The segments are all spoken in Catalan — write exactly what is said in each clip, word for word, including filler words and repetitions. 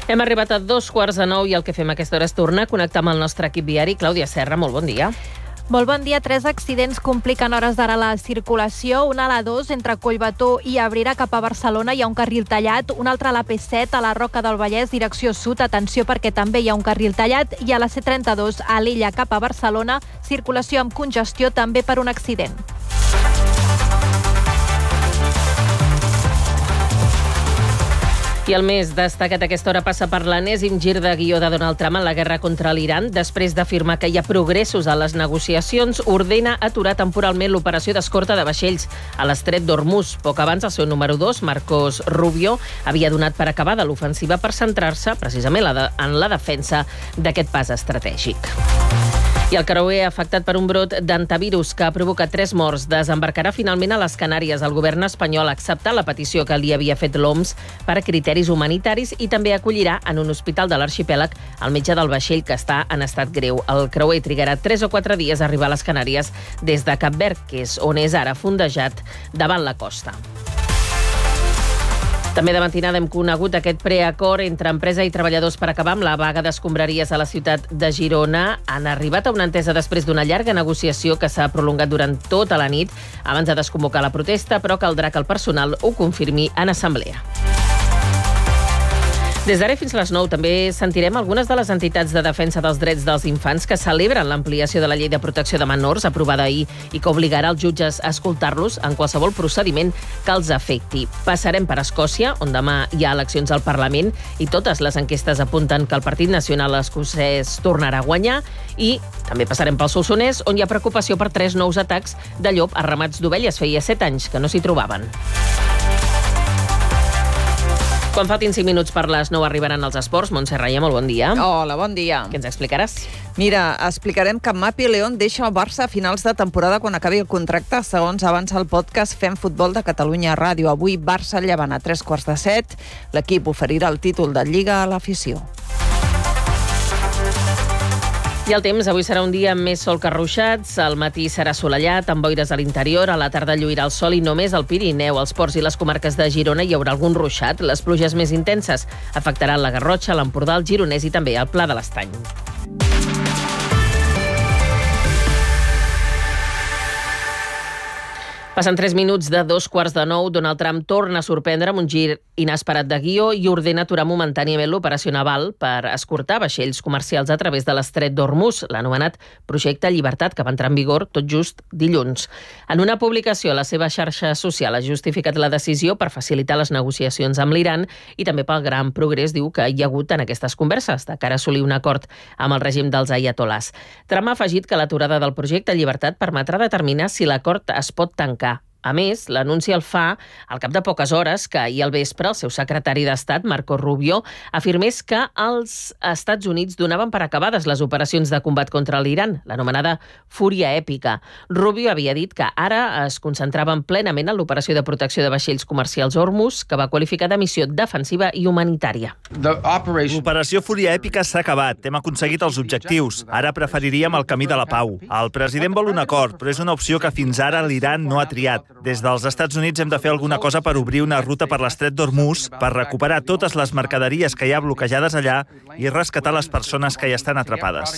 Hem arribat a dos quarts de nou i el que fem a aquesta hora és tornar a connectar amb el nostre equip viari. Clàudia Serra, molt bon dia. Molt bon dia. Tres accidents compliquen hores d'ara la circulació. Un a l'A dos entre Collbató i Abrera cap a Barcelona hi ha un carril tallat. Un altre a la P set a la Roca del Vallès, direcció sud. Atenció perquè també hi ha un carril tallat. I a la C trenta-dos a l'Illa cap a Barcelona, circulació amb congestió també per un accident. I el més destacat a aquesta hora passa per l'enèsim gir de guió de Donald Trump en la guerra contra l'Iran. Després d'afirmar que hi ha progressos a les negociacions, ordena aturar temporalment l'operació d'escorta de vaixells a l'estret d'Hormuz. Poc abans, el seu número dos, Marcos Rubio, havia donat per acabada l'ofensiva per centrar-se precisament en la defensa d'aquest pas estratègic. I el creuer afectat per un brot d'antivirus que ha provocat tres morts desembarcarà finalment a les Canàries. El govern espanyol ha acceptat la petició que li havia fet l'O M S per criteris humanitaris i també acollirà en un hospital de l'arxipèlag el metge del vaixell que està en estat greu. El creuer trigarà tres o quatre dies a arribar a les Canàries des de Cap Verd, que és on és ara fondejat davant la costa. També de matinada hem conegut aquest preacord entre empresa i treballadors per acabar amb la vaga d'escombraries a la ciutat de Girona. Han arribat a una entesa després d'una llarga negociació que s'ha prolongat durant tota la nit abans de desconvocar la protesta, però caldrà que el personal ho confirmi en assemblea. Des d'ara fins a les nou també sentirem algunes de les entitats de defensa dels drets dels infants que celebren l'ampliació de la llei de protecció de menors aprovada ahir i que obligarà els jutges a escoltar-los en qualsevol procediment que els afecti. Passarem per Escòcia, on demà hi ha eleccions al Parlament i totes les enquestes apunten que el Partit Nacional Escocès tornarà a guanyar, i també passarem pel Solsonès, on hi ha preocupació per tres nous atacs de llop a ramats d'ovelles. Feia set anys que no s'hi trobaven. Quan faltin cinc minuts per les nou arribaran els esports. Montse Raia, molt bon dia. Hola, bon dia. Què ens explicaràs? Mira, explicarem que Mapi León deixa el Barça a finals de temporada quan acabi el contracte, segons avança el podcast Fem Futbol de Catalunya Ràdio. Avui Barça-Llevant a tres quarts de set. L'equip oferirà el títol de Lliga a l'afició. I el temps, avui serà un dia amb més sol que ruixats, al matí serà assolellat, amb boires a l'interior, a la tarda lluirà el sol i només al Pirineu, als ports i les comarques de Girona hi haurà algun ruixat. Les pluges més intenses afectaran la Garrotxa, l'Empordà, el Gironès i també el Pla de l'Estany. Passen tres minuts de dos quarts de nou. Donald Trump torna a sorprendre amb un gir inesperat de guió i ordena aturar momentàniament l'operació naval per escortar vaixells comercials a través de l'estret d'Hormuz, l'anomenat Projecte Llibertat, que va entrar en vigor tot just dilluns. En una publicació a la seva xarxa social ha justificat la decisió per facilitar les negociacions amb l'Iran i també pel gran progrés, diu, que hi ha hagut en aquestes converses de cara a assolir un acord amb el règim dels aiatolars. Trump ha afegit que l'aturada del Projecte Llibertat permetrà determinar si l'acord es pot tancar. A més, l'anunci el fa al cap de poques hores que ahir al vespre el seu secretari d'Estat, Marco Rubio, afirmés que els Estats Units donaven per acabades les operacions de combat contra l'Iran, l'anomenada Fúria Èpica. Rubio havia dit que ara es concentraven plenament en l'operació de protecció de vaixells comercials Hormuz, que va qualificar de missió defensiva i humanitària. L'operació Fúria Èpica s'ha acabat, hem aconseguit els objectius. Ara preferiríem el camí de la pau. El president vol un acord, però és una opció que fins ara l'Iran no ha triat. Des dels Estats Units hem de fer alguna cosa per obrir una ruta per l'estret d'Hormuz, per recuperar totes les mercaderies que hi ha bloquejades allà i rescatar les persones que hi estan atrapades.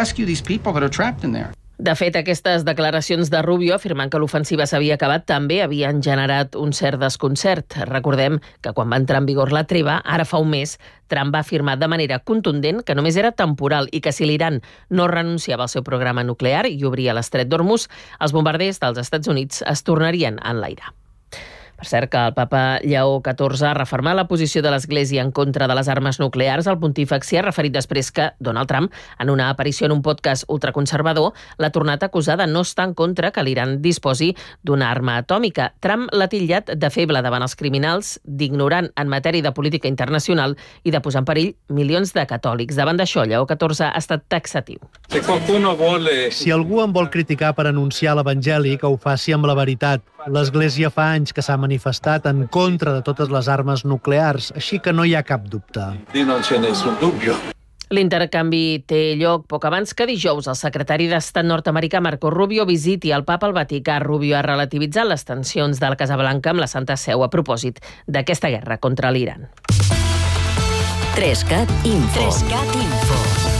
De fet, aquestes declaracions de Rubio, afirmant que l'ofensiva s'havia acabat, també havien generat un cert desconcert. Recordem que quan va entrar en vigor la treva, ara fa un mes, Trump va afirmar de manera contundent que només era temporal i que si l'Iran no renunciava al seu programa nuclear i obria l'estret d'Hormuz, els bombarders dels Estats Units es tornarien a enlairar. Per cert, que el papa Lleó catorze ha refermat la posició de l'Església en contra de les armes nuclears. El pontífex s'hi ha referit després que Donald Trump, en una aparició en un podcast ultraconservador, l'ha tornat a acusar de no estar en contra que l'Iran disposi d'una arma atòmica. Trump l'ha titllat de feble davant els criminals, d'ignorant en matèria de política internacional i de posar en perill milions de catòlics. Davant d'això, Lleó catorze ha estat taxatiu. Si algú em vol criticar per anunciar l'Evangeli, que ho faci amb la veritat. L'Església fa anys que s'ha manifestat en contra de totes les armes nuclears, així que no hi ha cap dubte. L'intercanvi té lloc poc abans que dijous el secretari d'Estat nord-americà Marco Rubio visiti el papa al Vaticà. Rubio ha relativitzat les tensions de la Casa Blanca amb la Santa Seu a propòsit d'aquesta guerra contra l'Iran. Trescat Info. Trescat Info.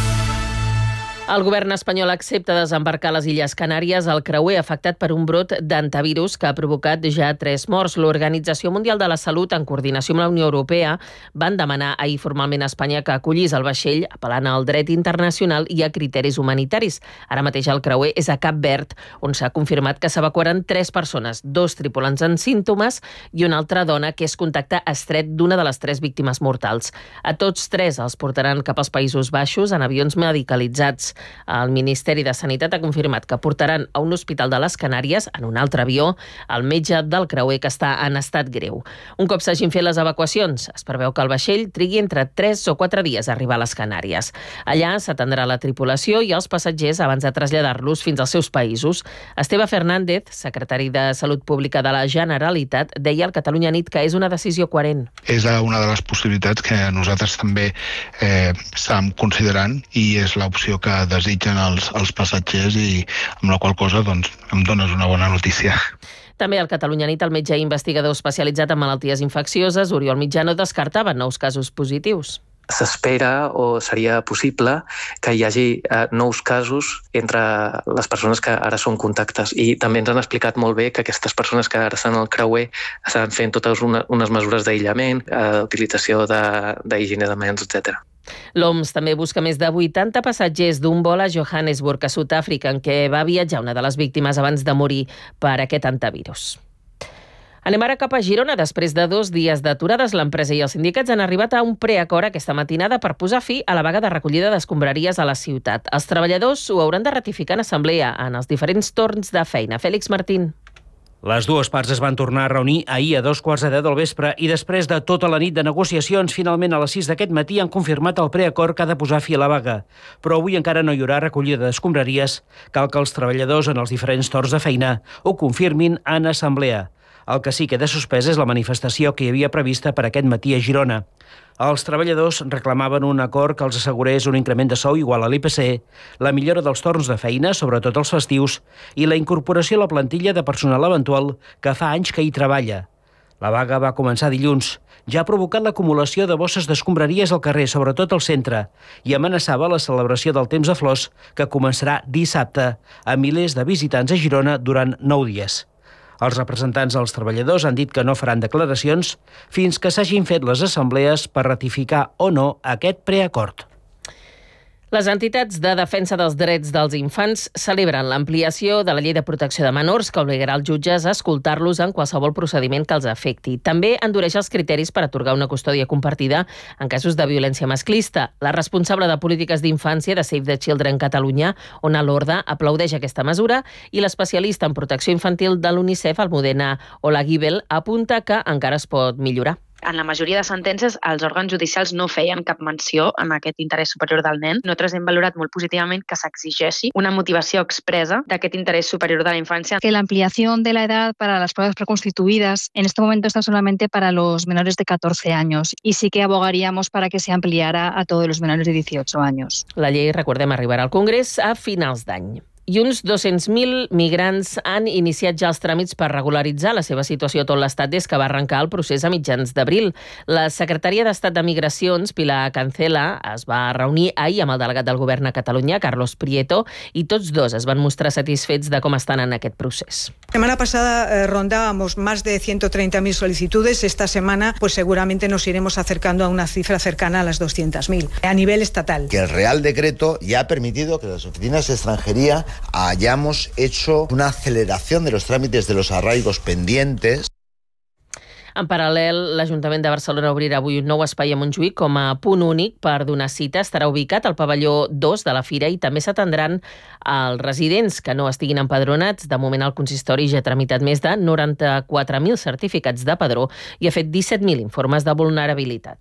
El govern espanyol accepta desembarcar a les Illes Canàries el creuer afectat per un brot d'antivirus que ha provocat ja tres morts. L'Organització Mundial de la Salut, en coordinació amb la Unió Europea, van demanar ahir formalment a Espanya que acollís el vaixell, apel·lant al dret internacional i a criteris humanitaris. Ara mateix el creuer és a Cap Verd, on s'ha confirmat que s'evacuaran tres persones, dos tripulants amb símptomes i una altra dona que és contacte estret d'una de les tres víctimes mortals. A tots tres els portaran cap als Països Baixos en avions medicalitzats. El Ministeri de Sanitat ha confirmat que portaran a un hospital de les Canàries, en un altre avió, el metge del creuer que està en estat greu. Un cop s'hagin fet les evacuacions, es preveu que el vaixell trigui entre tres o quatre dies a arribar a les Canàries. Allà s'atendrà la tripulació i els passatgers abans de traslladar-los fins als seus països. Esteve Fernández, secretari de Salut Pública de la Generalitat, deia al Catalunya Nit que és una decisió coherent. És una de les possibilitats que nosaltres també eh, estem considerant i és l'opció que desitgen els, els passatgers i amb la qual cosa doncs, em dones una bona notícia. També al Catalunya Nit el metge investigador especialitzat en malalties infeccioses, Oriol Mitjano, descartava nous casos positius. S'espera o seria possible que hi hagi eh, nous casos entre les persones que ara són contactes i també ens han explicat molt bé que aquestes persones que ara estan al creuer estan fent totes una, unes mesures d'aïllament, eh, utilització d'higiene de, de mans, etcètera. L'O M S també busca més de vuitanta passatgers d'un vol a Johannesburg, a Sud-àfrica, en què va viatjar una de les víctimes abans de morir per aquest antivirus. Anem ara cap a Girona. Després de dos dies d'aturades, l'empresa i els sindicats han arribat a un preacord aquesta matinada per posar fi a la vaga de recollida d'escombraries a la ciutat. Els treballadors ho hauran de ratificar en assemblea en els diferents torns de feina. Fèlix Martín. Les dues parts es van tornar a reunir ahir a dos quarts de deu del vespre i després de tota la nit de negociacions, finalment a les sis d'aquest matí han confirmat el preacord que ha de posar fi a la vaga. Però avui encara no hi haurà recollida d'escombraries. Cal que els treballadors en els diferents torns de feina ho confirmin en assemblea. El que sí que queda suspès és la manifestació que hi havia prevista per aquest matí a Girona. Els treballadors reclamaven un acord que els assegurés un increment de sou igual a l'I P C, la millora dels torns de feina, sobretot els festius, i la incorporació a la plantilla de personal eventual que fa anys que hi treballa. La vaga va començar dilluns. Ja ha provocat l'acumulació de bosses d'escombraries al carrer, sobretot al centre, i amenaçava la celebració del Temps de Flors, que començarà dissabte, a milers de visitants a Girona durant nou dies. Els representants dels treballadors han dit que no faran declaracions fins que s'hagin fet les assemblees per ratificar o no aquest preacord. Les entitats de defensa dels drets dels infants celebren l'ampliació de la Llei de Protecció de Menors que obligarà els jutges a escoltar-los en qualsevol procediment que els afecti. També endureix els criteris per atorgar una custòdia compartida en casos de violència masclista. La responsable de polítiques d'infància de Save the Children Catalunya, Ona Lorda, aplaudeix aquesta mesura i l'especialista en protecció infantil de l'UNICEF, Almudena Olaguibel, apunta que encara es pot millorar. En la majoria de sentències, els òrgans judicials no feien cap menció en aquest interès superior del nen. Nosaltres hem valorat molt positivament que s'exigeixi una motivació expresa d'aquest interés superior de la infancia. Que la ampliación de la edad para las pruebas preconstituidas en este momento está solamente para los menores de catorce años y sí que abogaríamos para que se ampliara a todos los menores de dieciocho años. La llei, recordem, arribarà al Congrés a finals d'any. I uns dos-cents mil migrants han iniciat ja els tràmits per regularitzar la seva situació a tot l'Estat des que va arrencar el procés a mitjans d'abril. La secretària d'Estat de Migracions, Pilar Cancela, es va reunir ahir amb el delegat del govern a Catalunya, Carlos Prieto, i tots dos es van mostrar satisfets de com estan en aquest procés. La semana pasada eh, rondábamos más de ciento treinta mil solicitudes. Esta semana, pues seguramente nos iremos acercando a una cifra cercana a las doscientas mil a nivel estatal. Que el Real Decreto ya ha permitido que las oficinas de extranjería hayamos hecho una aceleración de los trámites de los arraigos pendientes. En paral·lel, l'Ajuntament de Barcelona obrirà avui un nou espai a Montjuïc com a punt únic per donar cita. Estarà ubicat al pavelló dos de la Fira i també s'atendran els residents que no estiguin empadronats. De moment, el consistori ja ha tramitat més de noranta-quatre mil certificats de padró i ha fet disset mil informes de vulnerabilitat.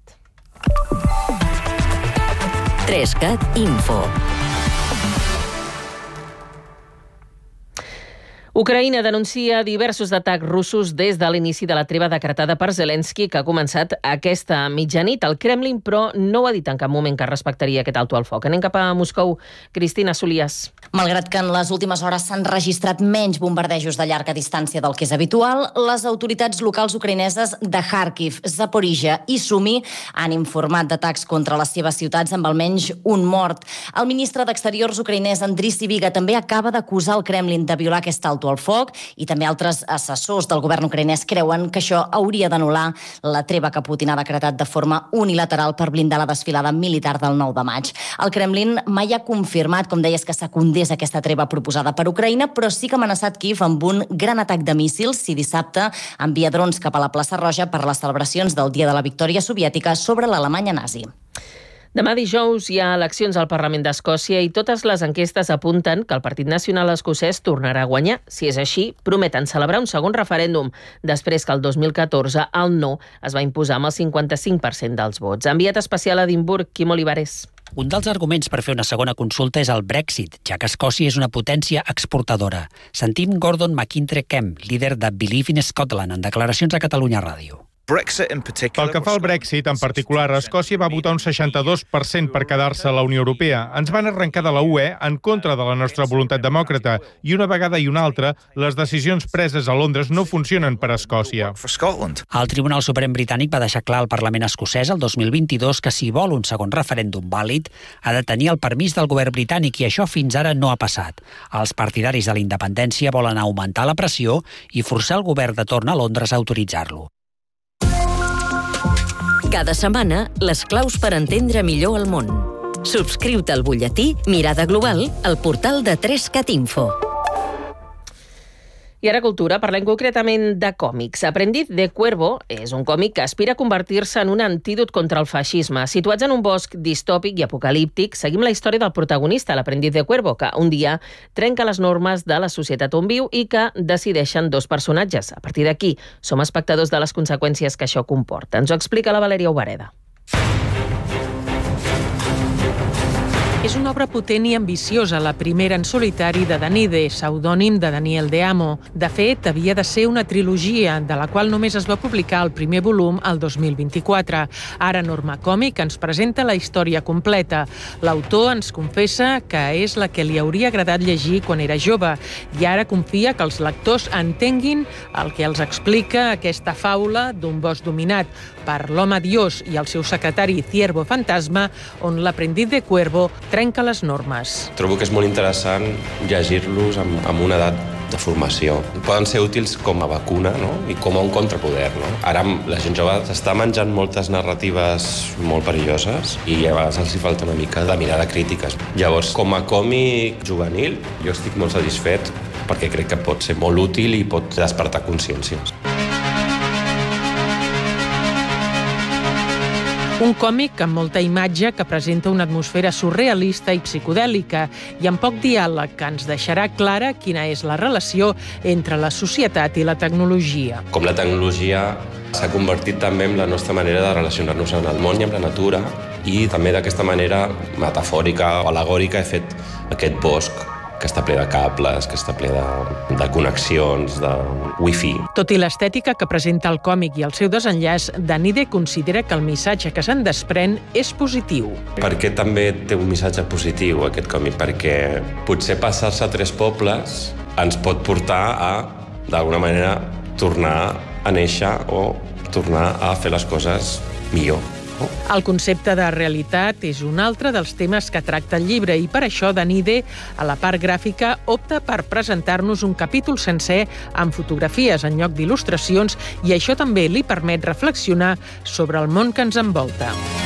Trescat Info. Ucraïna denuncia diversos atacs russos des de l'inici de la treva decretada per Zelensky, que ha començat aquesta mitjanit. El Kremlin, però, no ha dit en cap moment que respectaria aquest alto al foc. Anem cap a Moscou. Cristina Solias. Malgrat que en les últimes hores s'han registrat menys bombardejos de llarga distància del que és habitual, les autoritats locals ucraïneses de Kharkiv, Zaporizhia i Sumi han informat d'atacs contra les seves ciutats amb almenys un mort. El ministre d'Exteriors ucraïnès, Andriy Sybiga, també acaba d'acusar el Kremlin de violar aquest alto al foc i també altres assessors del govern ucraïnès creuen que això hauria d'anul·lar la treva que Putin ha decretat de forma unilateral per blindar la desfilada militar del nou de maig. El Kremlin mai ha confirmat, com deies, que secundés aquesta treva proposada per Ucraïna, però sí que ha amenaçat Kiev amb un gran atac de míssils si dissabte envia drons cap a la plaça Roja per les celebracions del Dia de la Victòria Soviètica sobre l'Alemanya nazi. Demà dijous hi ha eleccions al Parlament d'Escòcia i totes les enquestes apunten que el Partit Nacional Escocès tornarà a guanyar. Si és així, prometen celebrar un segon referèndum, després que el dos mil catorze el no es va imposar amb el cinquanta-cinc per cent dels vots. Enviat especial a Edimburg, Quim Olivares. Un dels arguments per fer una segona consulta és el Brexit, ja que Escòcia és una potència exportadora. Sentim Gordon McIntyre Kemp, líder de Believe in Scotland, en declaracions a Catalunya Ràdio. Pel que fa al Brexit, en particular, Escòcia va votar un seixanta-dos per cent per quedar-se a la Unió Europea. Ens van arrencar de la U E en contra de la nostra voluntat demòcrata i una vegada i una altra, les decisions preses a Londres no funcionen per a Escòcia. El Tribunal Suprem britànic va deixar clar al Parlament escocès el dos mil vint-i-dos que si vol un segon referèndum vàlid ha de tenir el permís del govern britànic i això fins ara no ha passat. Els partidaris de la independència volen augmentar la pressió i forçar el govern de torn a Londres a autoritzar-lo. Cada setmana, les claus per entendre millor el món. Subscriu-te al butlletí Mirada Global al portal de tres cat info. I ara cultura, parlem concretament de còmics. Aprendiz de Cuervo és un còmic que aspira a convertir-se en un antídot contra el feixisme. Situats en un bosc distòpic i apocalíptic, seguim la història del protagonista, l'Aprendiz de Cuervo, que un dia trenca les normes de la societat on viu i que decideixen dos personatges. A partir d'aquí, som espectadors de les conseqüències que això comporta. Ens ho explica la Valèria Obareda. És una obra potent i ambiciosa, la primera en solitari de Danide, pseudònim de Daniel de Amo. De fet, havia de ser una trilogia, de la qual només es va publicar el primer volum el dos mil vint-i-quatre. Ara Norma Còmic ens presenta la història completa. L'autor ens confessa que és la que li hauria agradat llegir quan era jove i ara confia que els lectors entenguin el que els explica aquesta faula d'un bosc dominat per l'home dios i el seu secretari Ciervo Fantasma, on l'Aprendiz de Cuervo trenca les normes. Trobo que és molt interessant llegir-los amb, amb una edat de formació. Poden ser útils com a vacuna, no? I com a un contrapoder. No? Ara la gent jove s'està menjant moltes narratives molt perilloses i a vegades els hi falta una mica de mirada crítica. Llavors, com a còmic juvenil, jo estic molt satisfet perquè crec que pot ser molt útil i pot despertar consciències. Un còmic amb molta imatge que presenta una atmosfera surrealista i psicodèlica i amb poc diàleg que ens deixarà clara quina és la relació entre la societat i la tecnologia. Com la tecnologia s'ha convertit també en la nostra manera de relacionar-nos amb el món i amb la natura i també d'aquesta manera metafòrica o al·legòrica he fet aquest bosc que està ple de cables, que està ple de, de connexions, de wifi. Tot i l'estètica que presenta el còmic i el seu desenllaç, Danide considera que el missatge que se'n desprèn és positiu. Per què també té un missatge positiu, aquest còmic? Perquè potser passar-se a tres pobles ens pot portar a, d'alguna manera, tornar a néixer o tornar a fer les coses millor. El concepte de realitat és un altre dels temes que tracta el llibre i per això Danide, a la part gràfica, opta per presentar-nos un capítol sencer amb fotografies en lloc d'il·lustracions i això també li permet reflexionar sobre el món que ens envolta.